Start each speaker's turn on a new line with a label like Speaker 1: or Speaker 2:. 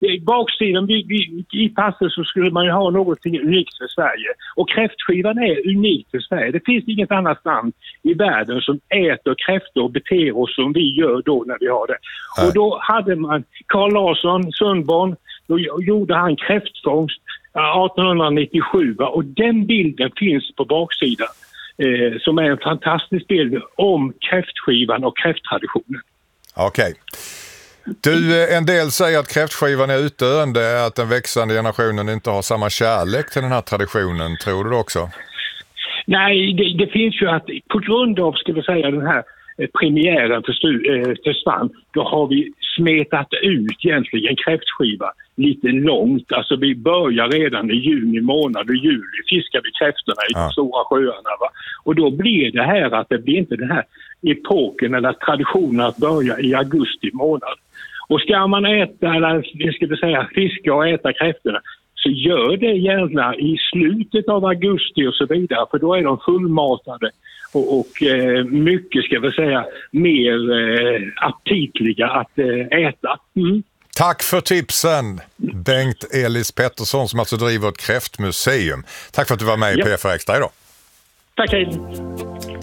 Speaker 1: baksidan i passet så skulle man ju ha något unikt för Sverige. Och kräftskivan är unikt för Sverige. Det finns inget annat land i världen som äter kräftor och beter oss som vi gör då när vi har det. Nej. Och då hade man Carl Larsson, Sundborn, då gjorde han kräftfångst 1897 och den bilden finns på baksidan som är en fantastisk bild om kräftskivan och kräfttraditionen.
Speaker 2: Okej. Du, en del säger att kräftskivan är utdöende, att den växande generationen inte har samma kärlek till den här traditionen. Tror du det också?
Speaker 1: Nej, det finns ju att på grund av, ska vi säga, den här premiären försvann, då har vi smetat ut egentligen kräftskiva lite långt. Alltså vi börjar redan i juni månad och juli fiskar vi kräftorna i de stora sjöarna. Va? Och då blir det här att det blir inte den här epoken eller traditionen att börja i augusti månad. Och ska man äta, eller ska vi säga fiska och äta kräftorna, så gör det gärna i slutet av augusti och så vidare, för då är de fullmatade och mycket, ska vi säga, mer aptitliga att äta. Mm.
Speaker 2: Tack för tipsen, Bengt Elis Pettersson, som alltså driver ett kräftmuseum. Tack för att du var med i PFR Extra idag.
Speaker 1: Tack, hej.